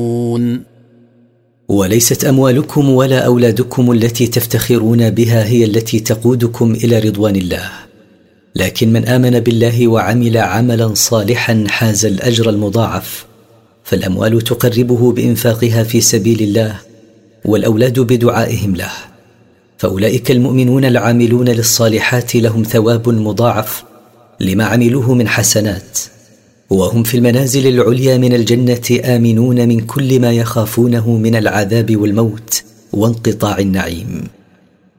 وليست أموالكم ولا أولادكم التي تفتخرون بها هي التي تقودكم إلى رضوان الله، لكن من آمن بالله وعمل عملا صالحا حاز الأجر المضاعف، فالأموال تقربه بإنفاقها في سبيل الله، والأولاد بدعائهم له. فأولئك المؤمنون العاملون للصالحات لهم ثواب مضاعف لما عملوه من حسنات، وهم في المنازل العليا من الجنة آمنون من كل ما يخافونه من العذاب والموت وانقطاع النعيم.